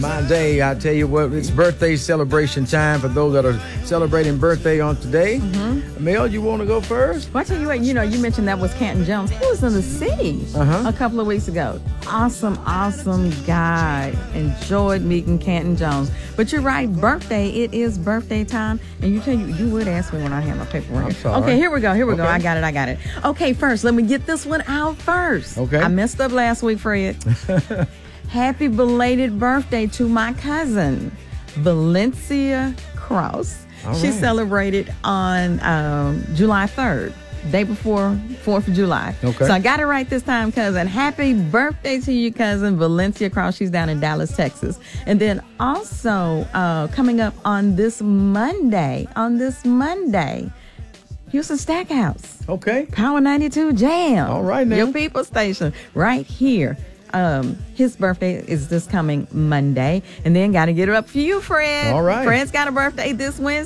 My day, I tell you what, it's birthday celebration time for those that are celebrating birthday on today. Mel, you want to go first? Well, I tell you what, you mentioned that was Canton Jones. He was in the city a couple of weeks ago. Awesome guy. Enjoyed meeting Canton Jones. But you're right, it is birthday time. And you would ask me when I had my paper right. I'm sorry. Okay, here we go. I got it. Okay, first, let me get this one out first. Okay. I messed up last week, Fred. Happy belated birthday to my cousin, Valencia Cross. She celebrated on July 3rd, day before 4th of July. Okay. So I got it right this time, cousin. Happy birthday to you, cousin, Valencia Cross. She's down in Dallas, Texas. And then also coming up on this Monday, Houston Stackhouse. Okay. Power 92 Jam. All right, now. Your people station right here. His birthday is this coming Monday. And then got to get it up for you, Fred. All right. Fred's got a birthday this Wednesday.